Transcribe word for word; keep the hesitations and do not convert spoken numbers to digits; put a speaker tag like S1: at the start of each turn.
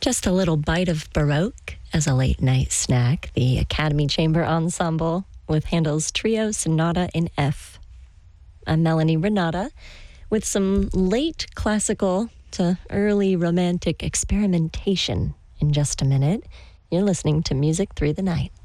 S1: Just a little bite of Baroque as a late-night snack. The Academy Chamber Ensemble with Handel's Trio Sonata in F. I'm Melanie Renata with some late classical to early romantic experimentation in just a minute. You're listening to Music Through the Night.